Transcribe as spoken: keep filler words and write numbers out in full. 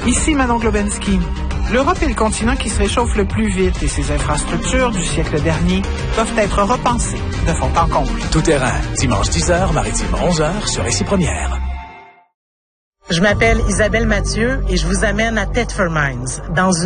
Ici Manon Globensky. L'Europe est le continent qui se réchauffe le plus vite et ses infrastructures du siècle dernier doivent être repensées de fond en comble. Tout terrain, dimanche dix heures, maritime onze heures sur Ici Première. Je m'appelle Isabelle Mathieu et je vous amène à Thetford Mines, dans une